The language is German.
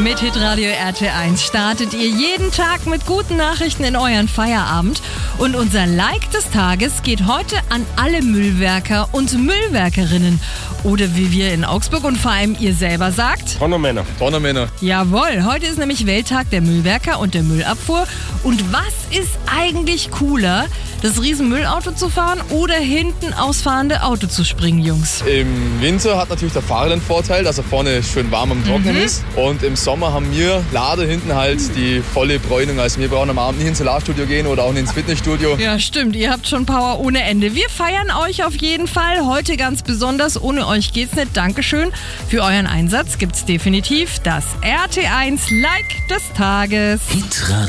Mit Hitradio RT1 startet ihr jeden Tag mit guten Nachrichten in euren Feierabend. Und unser Like des Tages geht heute an alle Müllwerker und Müllwerkerinnen. Oder wie wir in Augsburg und vor allem ihr selber sagt: Donnermänner. Jawohl, heute ist nämlich Welttag der Müllwerker und der Müllabfuhr. Und was ist eigentlich cooler, das Riesenmüllauto zu fahren oder hinten aufs fahrende Auto zu springen, Jungs? Im Winter hat natürlich der Fahrer den Vorteil, dass er vorne schön warm am Trocknen ist. Und im Sommer haben wir Lader hinten halt die volle Bräunung. Also wir brauchen am Abend nicht ins Solarstudio gehen oder auch nicht ins Fitnessstudio. Ja, stimmt. Ihr habt schon Power ohne Ende. Wir feiern euch auf jeden Fall. Heute ganz besonders. Ohne euch geht's nicht. Dankeschön. Für euren Einsatz gibt's definitiv das RT1 Like des Tages.